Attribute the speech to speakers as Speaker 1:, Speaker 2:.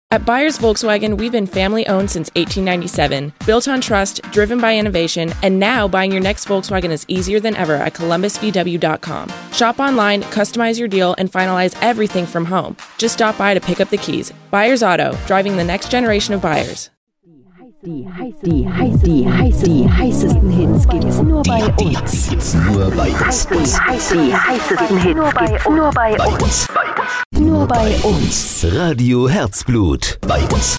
Speaker 1: At Byers Volkswagen, we've been family-owned since 1897, built on trust, driven by innovation, and now buying your next Volkswagen is easier than ever at columbusvw.com. Shop online, customize your deal, and finalize everything from home. Just stop by to pick up the keys. Byers Auto, driving the next generation of buyers.
Speaker 2: Die heißesten Hits gibt's nur bei uns. Die heißesten Hits gibt's nur bei uns. Nur bei uns.
Speaker 3: Radio Herzblut. Bei uns.